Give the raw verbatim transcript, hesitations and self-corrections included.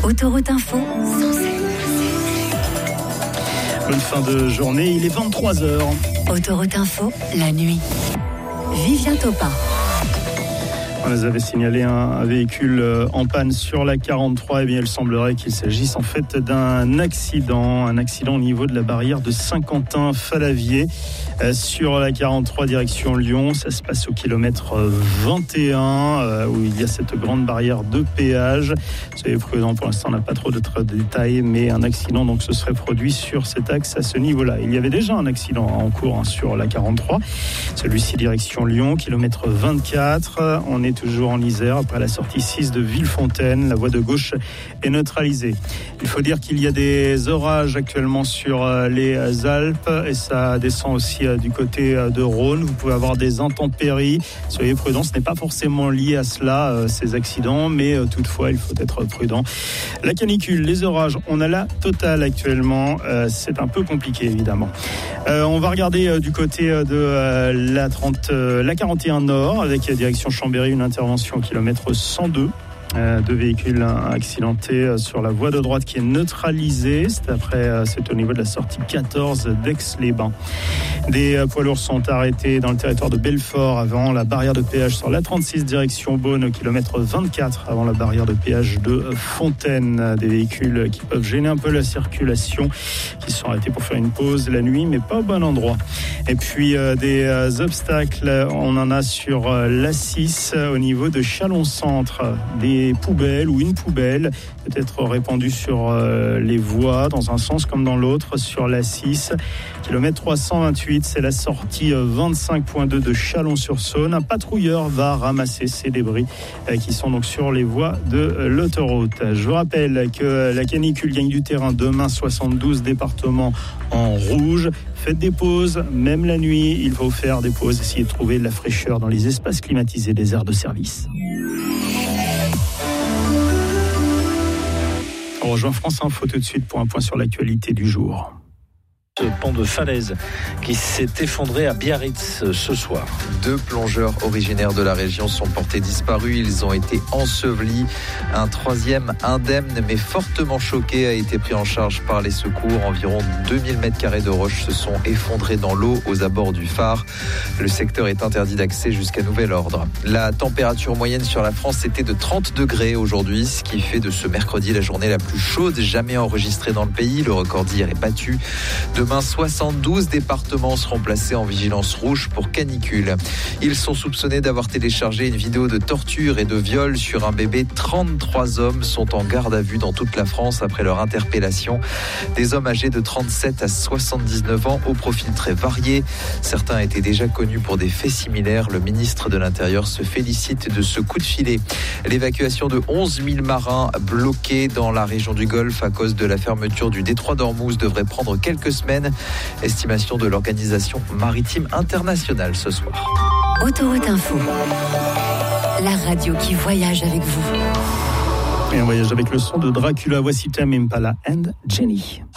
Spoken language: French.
Autoroute Info. Bonne fin de journée, il est vingt-trois heures. Autoroute Info, la nuit. Vivien Topin. On nous avait signalé un, un véhicule en panne sur la quarante-trois. Eh bien, il semblerait qu'il s'agisse en fait d'un accident, un accident au niveau de la barrière de Saint-Quentin-Falavier euh, sur la quarante-trois direction Lyon. Ça se passe au kilomètre vingt et un euh, où il y a cette grande barrière de péage. Soyez prudents, pour l'instant on n'a pas trop de, de détails, mais un accident donc se serait produit sur cet axe à ce niveau-là. Il y avait déjà un accident en cours hein, sur la quarante-trois, celui-ci direction Lyon, kilomètre vingt-quatre. On est toujours en Isère, après la sortie six de Villefontaine. La voie de gauche est neutralisée. Il faut dire qu'il y a des orages actuellement sur les Alpes et ça descend aussi du côté de Rhône. Vous pouvez avoir des intempéries. Soyez prudents, ce n'est pas forcément lié à cela, ces accidents, mais toutefois, il faut être prudent. La canicule, les orages, on a la totale actuellement. C'est un peu compliqué, évidemment. On va regarder du côté de la, trente, la quarante et un Nord, avec direction Chambéry, une intervention au kilomètre cent deux. Euh, deux véhicules accidentés sur la voie de droite qui est neutralisée. C'est après, c'est au niveau de la sortie quatorze d'Aix-les-Bains. Des poids lourds sont arrêtés dans le territoire de Belfort avant la barrière de péage sur la trente-six direction Beaune au kilomètre vingt-quatre avant la barrière de péage de Fontaine. Des véhicules qui peuvent gêner un peu la circulation, qui sont arrêtés pour faire une pause la nuit, mais pas au bon endroit. Et puis euh, des euh, obstacles, on en a sur euh, l'A six au niveau de Chalon-Centre. Des poubelles ou une poubelle peut-être répandue sur euh, les voies dans un sens comme dans l'autre sur l'A six, kilomètre trois cent vingt-huit, c'est la sortie euh, vingt-cinq point deux de Chalon-sur-Saône. Un patrouilleur va ramasser ces débris euh, qui sont donc sur les voies de euh, l'autoroute. Je vous rappelle que la canicule gagne du terrain demain, soixante-douze départements en rouge. Faites des pauses, même la nuit, il faut faire des pauses, essayez de trouver de la fraîcheur dans les espaces climatisés des aires de service. On rejoint France Info tout de suite pour un point sur l'actualité du jour. Ce pont de falaise qui s'est effondré à Biarritz ce soir. Deux plongeurs originaires de la région sont portés disparus. Ils ont été ensevelis. Un troisième, indemne mais fortement choqué, a été pris en charge par les secours. Environ deux mille mètres carrés de roches se sont effondrés dans l'eau aux abords du phare. Le secteur est interdit d'accès jusqu'à nouvel ordre. La température moyenne sur la France était de trente degrés aujourd'hui, ce qui fait de ce mercredi la journée la plus chaude jamais enregistrée dans le pays. Le record d'hier est battu. Demain, soixante-douze départements seront placés en vigilance rouge pour canicule. Ils sont soupçonnés d'avoir téléchargé une vidéo de torture et de viol sur un bébé. trente-trois hommes sont en garde à vue dans toute la France après leur interpellation. Des hommes âgés de trente-sept à soixante-dix-neuf ans au profil très varié. Certains étaient déjà connus pour des faits similaires. Le ministre de l'Intérieur se félicite de ce coup de filet. L'évacuation de onze mille marins bloqués dans la région du Golfe à cause de la fermeture du détroit d'Ormuz devrait prendre quelques semaines. Estimation de l'Organisation maritime internationale ce soir. Autoroute Info, la radio qui voyage avec vous. Et on voyage avec le son de Dracula. Voici Tame Impala and Jenny.